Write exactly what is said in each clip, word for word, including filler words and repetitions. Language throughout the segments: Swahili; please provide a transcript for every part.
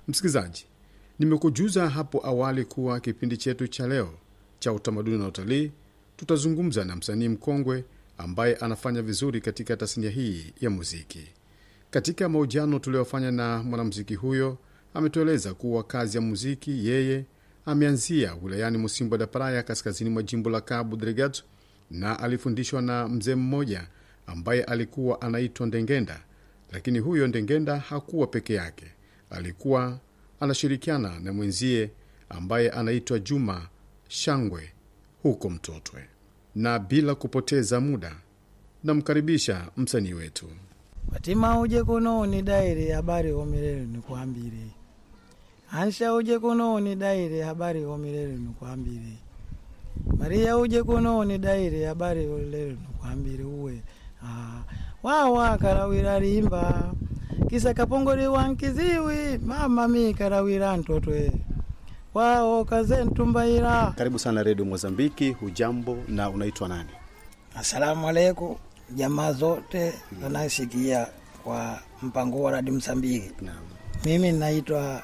Msikilizaji, nimekujuza hapo awali kuwa kipindi chetu cha leo cha utamaduni na utalii tutazungumza na msanii mkongwe ambaye anafanya vizuri katika tasnia hii ya muziki. Katika mahojiano tuliyofanya na mwanamuziki huyo, ametueleza kuwa kazi ya muziki yeye ameanzia wilayani Musimbo da Praia, kaskazini mwa jimbo la Cabo Delgado, na alifundishwa na mzee mmoja ambaye alikuwa anaitwa Ndengenda. Lakini huyo Ndengenda hakuwa peke yake, alikuwa anashirikiana na mwenzie ambaye anaitwa Juma Shangwe huko Mtotwe. Na bila kupoteza muda, namkaribisha msanii wetu. Fatima uje kuno ni daire habari omirere nikuambire. Ansha uje kuno ni daire habari omirere nikuambire. Maria uje kuno ni daire habari omirere nikuambire uwe. Ah, wawa karawira rimba. Kisa kapongori wankiziwi, mama mi karawira Mtotwe. Wao kaze Ntumbaira. Karibu sana Radio Mozambiki, hujambo na unaitwa nani? Asalamu alaykum jamaa zote wanasikia kwa mpango wa Radio Mozambiki. Naam. Mimi naitwa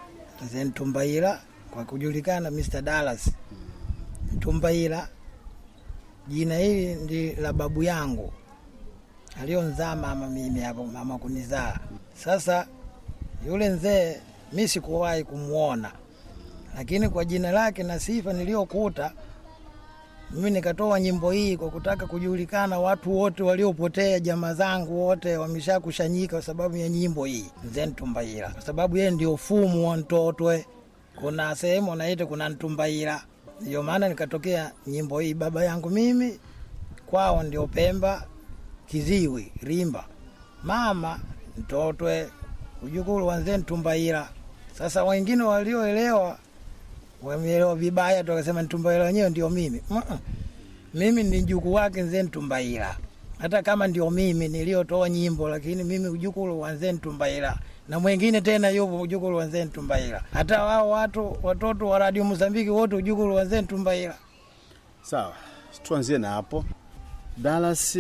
Ntumbaira kwa kujulikana mister Dallas. Ntumbaira jina hili ndi la babu yangu alionzaa mama mimi hapo, mama kunizaa. Sasa yule mzee mimi sikuwahi kumuona, lakini kwa jina lake na sifa niliyokuta mimi nikatoa nyimbo hii kwa kutaka kujulikana. Watu wote waliopotea, jamaa zangu wote wameshakushanyika kwa sababu ya nyimbo hii Mzee Ntumbaira, kwa sababu yeye ndio fumu wa Mtotwe. Kuna sehemu naita kuna Ntumbaira, ndio maana nikatokea nyimbo hii. Baba yangu mimi kwao ndio Pemba, Kiziwi, Rimba, mama Mtotwe, ujukuru wa Mzee Ntumbaira. Sasa wengine walioelewa wameelewa vibaya, tukasema Ntumbaira wenyewe ndio mimi. Uh-uh. Mimi ni mjukuu wake Mzee Ntumbaira. Hata kama ndio mimi niliotoa nyimbo, lakini mimi ujukuru wa Mzee Ntumbaira. Na mwingine tena yupo ujukuru wa Mzee Ntumbaira. Hata wao watu watoto wa Radio Mozambiki wote ujukuru wa Mzee Ntumbaira. Sawa, tuanzie na hapo. Dallas,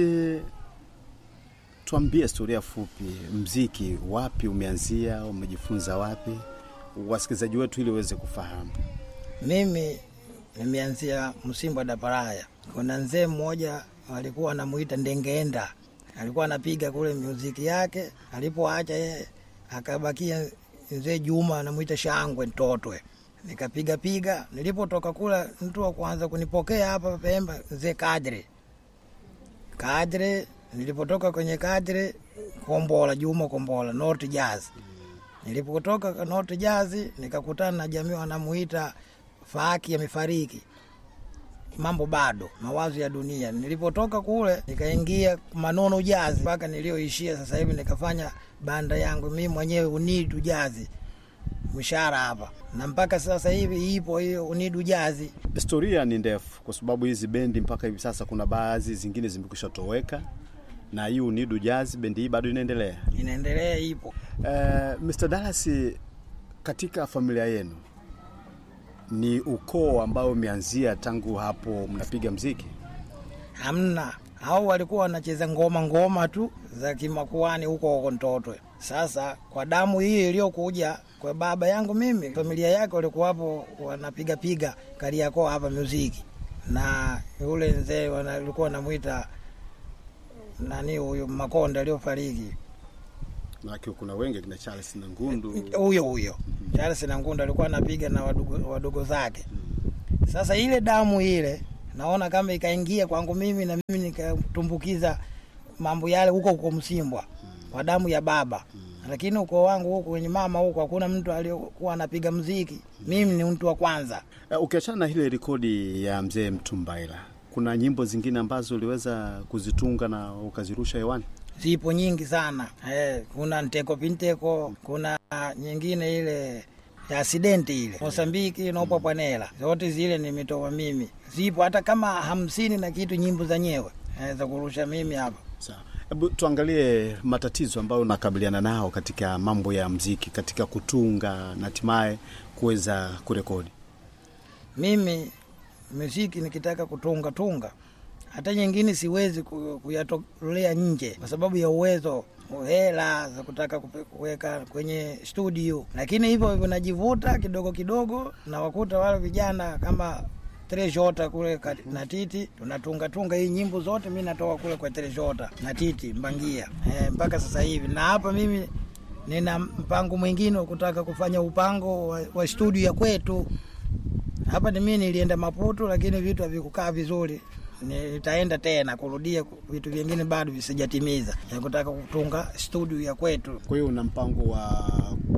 tuambie historia fupi, muziki wapi umeanzia, umejifunza wapi? Wasikilizaji wetu ili waweze kufahamu. Mimi nimeanzia Musimbo da Praia. Kuna mzee mmoja alikuwa anamuita Ndengenda. Alikuwa anapiga kule muziki yake, alipoacha yeye akabakia mzee Juma anamuita Shangwe Mtotwe. Nikapiga piga, nilipotoka kula mtu wa kwanza kunipokea hapa Pemba mzee Kadre. Kadre, nilipotoka kwenye Kadre Kombola, Juma Kombola, North Jazz. Nilipotoka North Jazz nikakutana na jamii wanamuita Faki amefariki. Mambo bado, mawazo ya dunia. Nilipotoka kule nikaingia Manono Jazz mpaka nilioishia sasa hivi, nikafanya banda yangu mimi mwenyewe Unidu Jazz. Mshahara hapa. Na mpaka sasa hivi ipo hiyo Unidu Jazz. Historia ni ndefu kwa sababu hizi bendi mpaka hivi sasa kuna baadhi zingine zimekwisha toweka, na hiyo Unidu Jazz bendi hii bado inaendelea. Inaendelea ipo. Uh, mister Dallas, katika familia yenu ni ukoo ambao umeanzia tangu hapo mnapiga muziki? Hamna. Hao walikuwa wanacheza ngoma ngoma tu za kimakuani huko huko Mtotwe. Sasa kwa damu hii iliyokuja kwa baba yangu mimi, familia yake walikuwa hapo wanapiga piga Kariakoo hapa muziki. Na yule mzee walikuwa wanamuita nani huyo Makonda aliyofariki. Na kuna wengi kina Charles na Ngundu. Huyo huyo. Mm-hmm. Charles na Ngundu alikuwa anapiga na wadogo wadogo zake. Mm-hmm. Sasa ile damu ile naona kama ikaingia kwangu mimi, na mimi nikatumbukiza mambo yale huko huko Msimbwa. Mm-hmm. Kwa damu ya baba. Mm-hmm. Lakini uko wangu huko kwenye mama huko hakuna mtu aliyokuwa anapiga muziki. Mm-hmm. Mimi ni mtu wa kwanza. Uh, ukiachana na ile rekodi ya Mzee Ntumbaira, kuna nyimbo zingine ambazo uliweza kuzitunga na ukazirusha hewani? Zipo nyingi sana. Eh, kuna Nteko Pinteko, kuna nyingine ile ya accident ile Mozambiki na upo Panela. Zote zile nimetoa mimi. Zipo hata kama hamsini na kitu nyimbo zenyewe eh, za kurusha mimi hapa. Sawa. Hebu tuangalie matatizo ambayo unakabiliana nao katika mambo ya muziki, katika kutunga na hatimaye kuweza kurekodi. Mimi muziki nikitaka kutunga tunga hata nyingine siwezi kuyatolea nje kwa sababu ya uwezo, hela za kutaka kuweka kwenye studio. Lakini hivyo hivyo najivuta kidogo kidogo, na wakuta wale vijana kama Trejota kule na Titi, tunatunga tunga hii nyimbo zote mimi natoka kule kwa Trejota na Titi Mbangia e, mpaka sasa hivi. Na hapa mimi nina mpango mwingine kutaka kufanya upango wa, wa studio ya kwetu. Hapa ni mimi nilienda Maputo, lakini vitu havikukaa vizuri. Nitaenda tena kurudia vitu vingine bado visijatimiza, ya kutaka kutunga studio ya kwetu. Kwa hiyo una mpango wa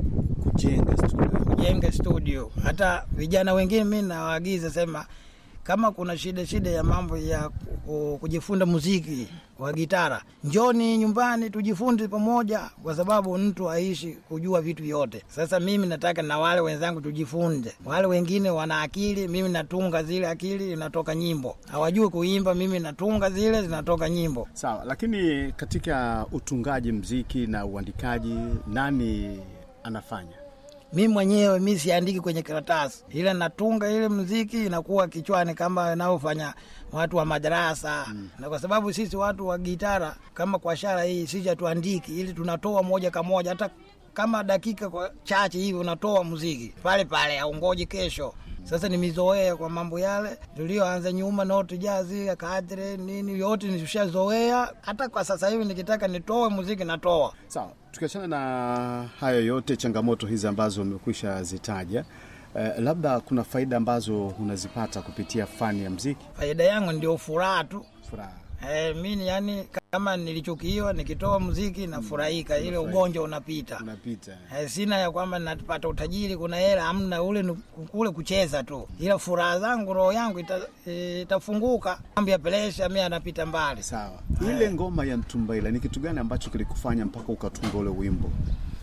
kujenga studio? Kujenga studio. Hata vijana wengine mimi nawaagiza sema kama kuna shida shida ya mambo ya kujifunza muziki wa gitara, njoni nyumbani tujifunze pamoja, kwa sababu mtu aishi kujua vitu vyote. Sasa mimi nataka na wale wenzangu tujifunze. Wale wengine wana akili, mimi natunga zile akili, inatoka nyimbo. Hawajui kuimba, mimi natunga zile, zinatoka nyimbo. Sawa, lakini katika utungaji muziki na uandikaji nani anafanya? Mimi mwenyewe mimi siandiki kwenye karatasi. Ile natunga ile muziki inakuwa kichwani kama wanaofanya watu wa madrasa. Mm. Na kwa sababu sisi watu wa gitara kama kwa shara hii sisi tuandiki, ili tunatoa moja kwa moja, hata kama dakika kwa chache hivi unatoa muziki pale pale, haungoji kesho. Sasa nimezoea kwa mambo yale tulioanza nyuma, note jazi kadre nini yote nishazoea. Hata kwa sasa hivi nikitaka nitoe muziki natoa. Sawa, tukiachana na hayo yote, changamoto hizi ambazo umekwisha zitaja, eh, labda kuna faida ambazo unazipata kupitia fani ya muziki? Faida yangu ndio furaha tu. Furaha. Eh, mimi yani kama nilichukiwa nikitoa muziki na furahika, ile ugonjwa unapita. Unapita. Eh, sina ya kwamba napata utajiri, kuna hela, hamna, ule kule kucheza tu. Ila furaha zangu, roho yangu ita, itafunguka. Mambo ya presha mimi anapita mbali. Sawa. Ile ngoma ya Ntumbaila ni kitu gani ambacho kilikufanya mpaka ukatunga ule wimbo?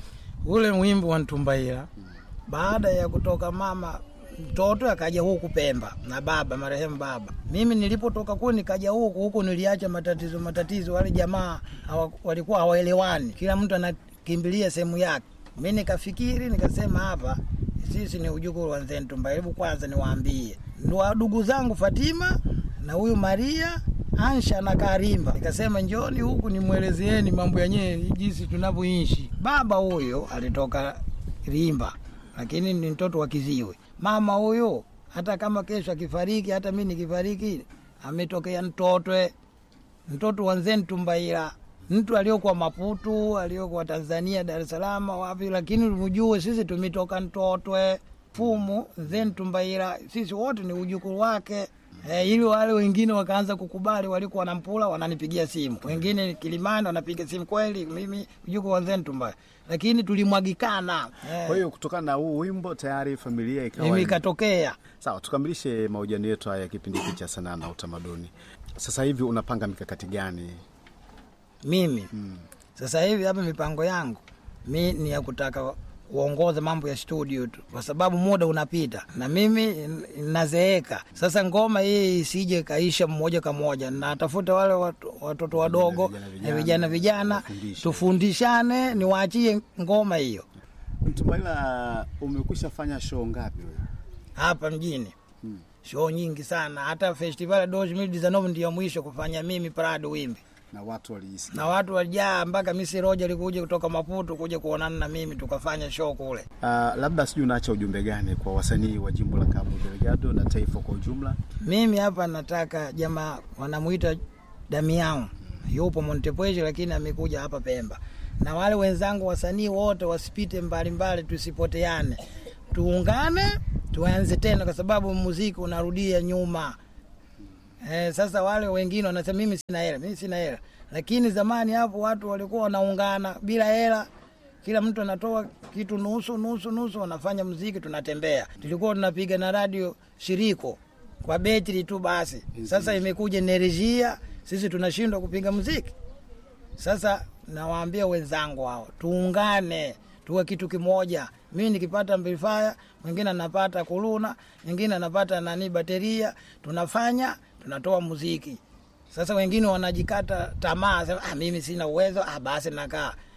Ule wimbo wa Ntumbaila, hmm. baada ya kutoka mama mtoto akaja huku Pemba na baba marehemu baba. Mimi nilipotoka kule nikaja huku huku niliacha matatizo matatizo, wale jamaa hawa, walikuwa hawaelewani, kila mtu anakimbilia sehemu yake. Mimi nikafikiri nikasema hapa sisi ni ujukuu wa Mzee Ntumbaila, hebu kwanza niwaambie ndio ndugu zangu Fatima na huyu Maria, Ansha na Karimba. Nikasema njoni huku nimuelezeeni mambo yenyewe jinsi tunavyoishi. Baba huyo alitoka Rimba, lakini ni mtoto wa Kiziwe. Mama huyo hata kama kesho akifariki, hata mimi nikifariki, ametokea mtoto mtoto wa Mzee Ntumbaila, mtu aliyokuwa Maputo, aliyokuwa Tanzania, Dar es Salaam, wapi, lakini mjue sisi tumetoka mtoto fumu Mzee Ntumbaila, sisi wote ni ujukuu wake. Eh, ili wale wengine wakaanza kukubali, walikuwa wanampula wananipigia simu. Wengine Kilimani wanapiga simu, kweli mimi ujukuu wa Mzee Ntumbaila. Lakini tulimwagikana. Eh. Kwa hiyo kutokana na huu wimbo tayari familia ikawa mimi ikatokea. Sawa, tukamilishe mahojiano yetu haya kipindi hiki cha sanaa na utamaduni. Sasa hivi unapanga mikakati gani? Mimi. Hmm. Sasa hivi hapa mipango yangu mimi ni ya kutaka uongoza mambo ya studio tu, kwa sababu muda unapita na mimi nazeeka. Sasa ngoma hii isije kaisha mmoja kwa moja, na tafuta wale watu, watoto wadogo na vijana vijana tufundishane, niwaachie ngoma hiyo. Ntumbaila, umekwisha fanya show ngapi wewe hapa mjini? Hmm. Show nyingi sana, hata festival ya elfu mbili na tisa ndio mwisho kufanya mimi Prado Wimbi. Na watu walijisikia. Na watu walijaa, mpaka Misi Roja alikuja kutoka Maputo kuja kuonana na mimi, tukafanya show kule. Uh, labda sijui unaacha ujumbe gani kwa wasanii wa jimbo la Cabo Delgado na taifa kwa ujumla? Mimi hapa nataka jamaa wanamuita Damian, yupo Montepuez lakini amekuja hapa Pemba. Na wale wenzangu wasanii wote wasipite mbali mbali, tusipoteane. Tuungane, tuanze tena, kwa sababu muziki unarudia nyuma. Eh, sasa wale wengine wanasema mimi sina hela, mimi sina hela. Lakini zamani hapo watu walikuwa wanaungana bila hela. Kila mtu anatoa kitu nusu nusu nusu, wanafanya muziki, tunatembea. Tulikuwa tunapiga na radio shiriko kwa betri tu basi. Sasa imekuja energia, sisi tunashindwa kupiga muziki. Sasa nawaambia wenzangu hao, tuungane, tuwe kitu kimoja. Mimi nikipata amplifier, mwingine anapata kuluna, mwingine anapata nani bateria, tunafanya, tunatoa muziki. Sasa wengine wanajikata tamaa, sema ah, mimi sina uwezo, ah basi nakaa.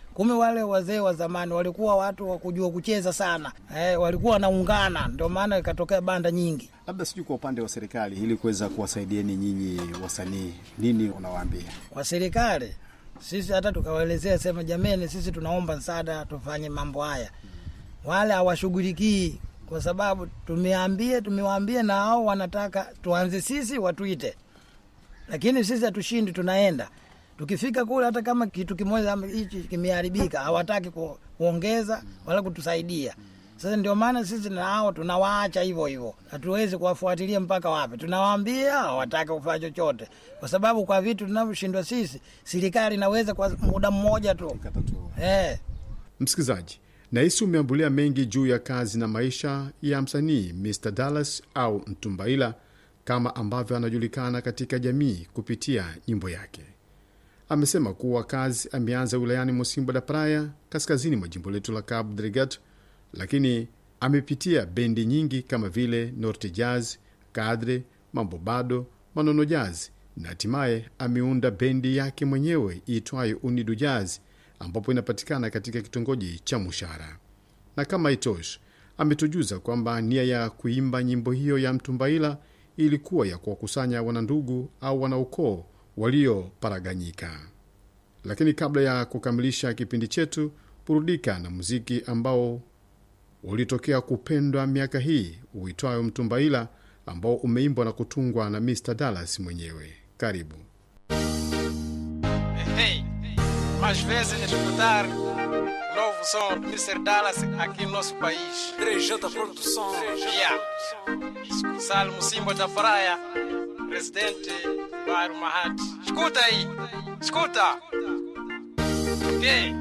Kume wale wazee wa zamani walikuwa watu wa kujua kucheza sana. Eh, walikuwa wanaungana, ndio maana ikatokea banda nyingi. Labda sijui kwa upande wa serikali ili kuweza kuwasaidieni nyinyi wasanii, nini unawaambia? Kwa serikali sisi hata tukawaelezea sema jameni, sisi tunaomba msaada tufanye mambo haya. Wale hawashughulikii kwa sababu tumeambia tumewaambia na hao wanataka tuanze sisi watuite. Lakini sisi hatushindi, tunaenda. Tukifika kule hata kama kitu kimoja hichi kimeharibika hawataki kuongeza wala kutusaidia. Sasa ndio maana sisi na hao tunawaacha hivyo hivyo. Hatuwezi kuwafuatilia mpaka wapi. Tunawaambia hawataka kufanya chochote. Kwa sababu kwa vitu tunavyoshindwa sisi, serikali inaweza kwa muda mmoja tu. Eh. Msikizaji, nahisi umeambulia mengi juu ya kazi na maisha ya msanii mister Dallas au Mtumbaila kama ambavyo anajulikana katika jamii kupitia nyimbo yake. Amesema kuwa kazi ameanza wilayani Mocimboa da Praia, kaskazini mwa jimbo letu la Cabo Delgado, lakini amepitia bendi nyingi kama vile Norte Jazz, Kadre, Mambo Bado, Manono Jazz, na hatimaye ameunda bendi yake mwenyewe iitwayo Unido Jazz, ambapo inapatikana katika kitongoji cha Mushara. Na kama itoshi, ametujuza kwamba nia ya kuimba nyimbo hiyo ya Mtumbaila ilikuwa ya kuwakusanya wanandugu au wanaukoo walioparaganyika. Lakini kabla ya kukamilisha kipindi chetu, burudika na muziki ambao ulitokea kupendwa miaka hii uitwayo Mtumbaila, ambao umeimbwa na kutungwa na mister Dallas mwenyewe. Karibu. Hey, mais vezes escutar novo som do mister Dallas aqui no nosso país. três J Produção. Yeah. Sal Mocimboa da Praia, presidente Bairro Mahati. Escuta aí, escuta. Okay.